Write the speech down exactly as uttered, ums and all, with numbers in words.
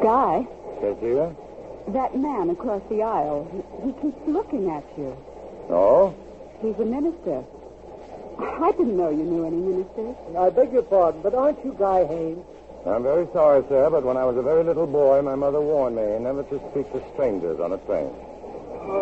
Guy, Cecilia? that man across the aisle, he, he keeps looking at you. Oh? He's a minister. I didn't know you knew any ministers. I beg your pardon, but aren't you Guy Haines? I'm very sorry, sir, but when I was a very little boy, my mother warned me never to speak to strangers on a train.